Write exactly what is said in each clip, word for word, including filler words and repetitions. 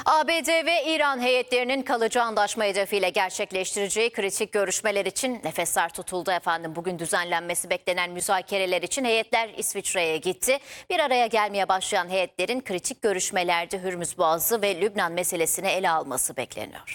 A B D ve İran heyetlerinin kalıcı anlaşma hedefiyle gerçekleştireceği kritik görüşmeler için nefesler tutuldu efendim. Bugün düzenlenmesi beklenen müzakereler için heyetler İsviçre'ye gitti. Bir araya gelmeye başlayan heyetlerin kritik görüşmelerde Hürmüz Boğazı ve Lübnan meselesini ele alması bekleniyor.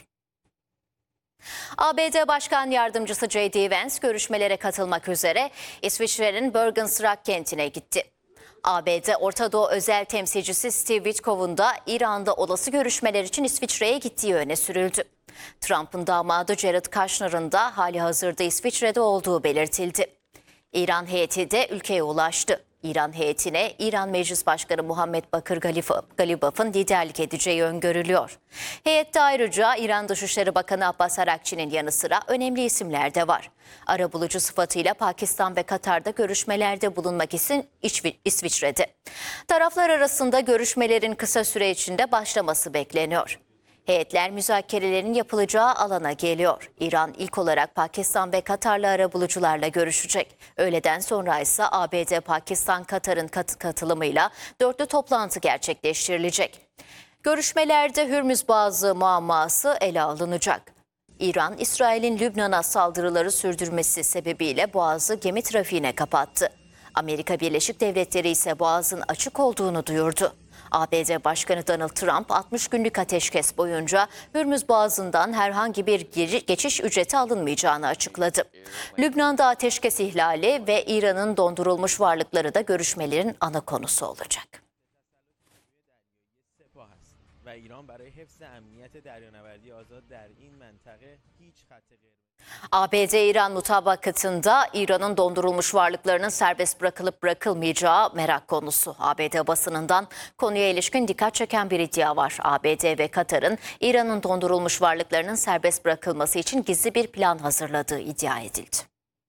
A B D Başkan Yardımcısı J D Vance görüşmelere katılmak üzere İsviçre'nin Bergen-Strak kentine gitti. A B D Orta Doğu özel temsilcisi Steve Witkoff'un da İran'da olası görüşmeler için İsviçre'ye gittiği öne sürüldü. Trump'ın damadı Jared Kushner'ın da hali hazırda İsviçre'de olduğu belirtildi. İran heyeti de ülkeye ulaştı. İran heyetine İran Meclis Başkanı Muhammed Bakır Galibaf'ın liderlik edeceği öngörülüyor. Heyette ayrıca İran Dışişleri Bakanı Abbas Arakçı'nın yanı sıra önemli isimler de var. Arabulucu sıfatıyla Pakistan ve Katar'da görüşmelerde bulunmak için İsviçre'de. Taraflar arasında görüşmelerin kısa süre içinde başlaması bekleniyor. Heyetler müzakerelerin yapılacağı alana geliyor. İran ilk olarak Pakistan ve Katar'la arabulucularla görüşecek. Öğleden sonra ise A B D, Pakistan, Katar'ın kat katılımıyla dörtlü toplantı gerçekleştirilecek. Görüşmelerde Hürmüz Boğazı muamması ele alınacak. İran, İsrail'in Lübnan'a saldırıları sürdürmesi sebebiyle Boğazı gemi trafiğine kapattı. Amerika Birleşik Devletleri ise Boğaz'ın açık olduğunu duyurdu. A B D Başkanı Donald Trump altmış günlük ateşkes boyunca Hürmüz Boğazı'ndan herhangi bir geçiş ücreti alınmayacağını açıkladı. Lübnan'da ateşkes ihlali ve İran'ın dondurulmuş varlıkları da görüşmelerin ana konusu olacak. A B D-İran mutabakatında İran'ın dondurulmuş varlıklarının serbest bırakılıp bırakılmayacağı merak konusu. A B D basınından konuya ilişkin dikkat çeken bir iddia var. A B D ve Katar'ın İran'ın dondurulmuş varlıklarının serbest bırakılması için gizli bir plan hazırladığı iddia edildi.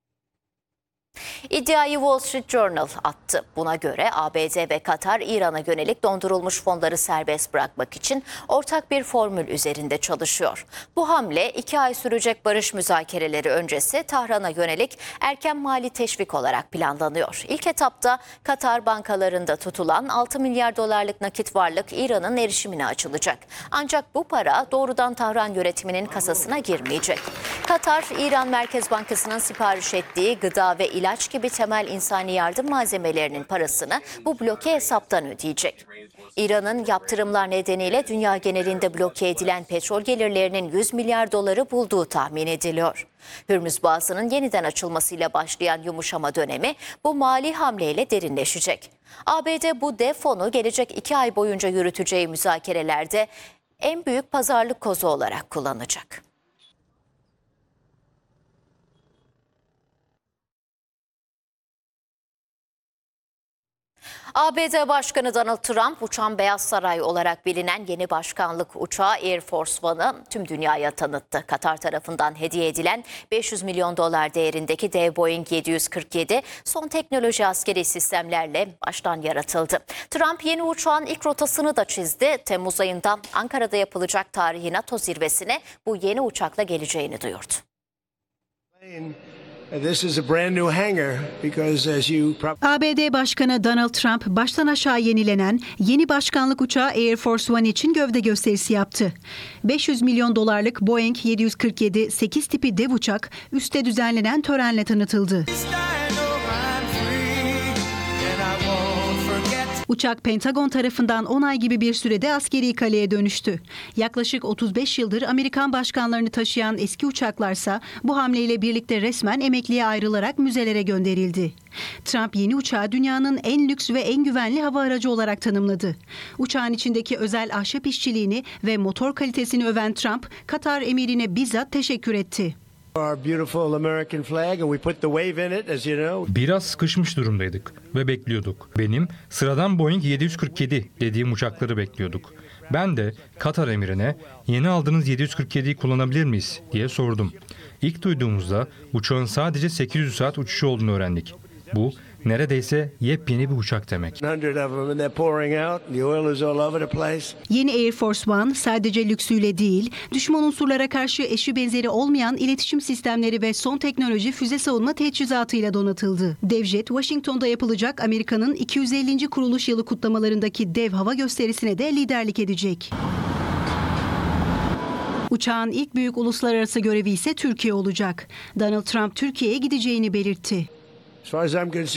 İddiayı Wall Street Journal attı. Buna göre A B D ve Katar İran'a yönelik dondurulmuş fonları serbest bırakmak için ortak bir formül üzerinde çalışıyor. Bu hamle iki ay sürecek barış müzakereleri öncesi Tahran'a yönelik erken mali teşvik olarak planlanıyor. İlk etapta Katar bankalarında tutulan altı milyar dolarlık nakit varlık İran'ın erişimine açılacak. Ancak bu para doğrudan Tahran yönetiminin kasasına girmeyecek. Katar, İran Merkez Bankası'nın sipariş ettiği gıda ve ilaç İlaç gibi temel insani yardım malzemelerinin parasını bu bloke hesaptan ödeyecek. İran'ın yaptırımlar nedeniyle dünya genelinde bloke edilen petrol gelirlerinin yüz milyar doları bulduğu tahmin ediliyor. Hürmüz Boğazı'nın yeniden açılmasıyla başlayan yumuşama dönemi bu mali hamleyle derinleşecek. A B D bu dev fonu gelecek iki ay boyunca yürüteceği müzakerelerde en büyük pazarlık kozu olarak kullanacak. A B D Başkanı Donald Trump, uçan Beyaz Saray olarak bilinen yeni başkanlık uçağı Air Force One'ı tüm dünyaya tanıttı. Katar tarafından hediye edilen beş yüz milyon dolar değerindeki dev Boeing yedi yüz kırk yedi son teknoloji askeri sistemlerle baştan yaratıldı. Trump yeni uçağın ilk rotasını da çizdi. Temmuz ayında Ankara'da yapılacak tarihi NATO zirvesine bu yeni uçakla geleceğini duyurdu. A B D Başkanı Donald Trump baştan aşağı yenilenen yeni başkanlık uçağı Air Force One için gövde gösterisi yaptı. beş yüz milyon dolarlık Boeing yedi yüz kırk yedi sekiz tipi dev uçak üstte düzenlenen törenle tanıtıldı. Uçak Pentagon tarafından on ay gibi bir sürede askeri kaleye dönüştü. Yaklaşık otuz beş yıldır Amerikan başkanlarını taşıyan eski uçaklarsa bu hamleyle birlikte resmen emekliye ayrılarak müzelere gönderildi. Trump yeni uçağı dünyanın en lüks ve en güvenli hava aracı olarak tanımladı. Uçağın içindeki özel ahşap işçiliğini ve motor kalitesini öven Trump, Katar emirine bizzat teşekkür etti. Biraz sıkışmış durumdaydık ve bekliyorduk. Benim sıradan Boeing yedi yüz kırk yedi dediğim uçakları bekliyorduk. Ben de Katar emirine yeni aldığınız yedi yüz kırk yediyi kullanabilir miyiz diye sordum. İlk duyduğumuzda uçağın sadece sekiz yüz saat uçuşu olduğunu öğrendik. Bu neredeyse yepyeni bir uçak demek. Yeni Air Force One sadece lüksüyle değil, düşman unsurlara karşı eşi benzeri olmayan iletişim sistemleri ve son teknoloji füze savunma teçhizatıyla donatıldı. Dev jet, Washington'da yapılacak Amerika'nın iki yüz ellinci kuruluş yılı kutlamalarındaki dev hava gösterisine de liderlik edecek. Uçağın ilk büyük uluslararası görevi ise Türkiye olacak. Donald Trump Türkiye'ye gideceğini belirtti.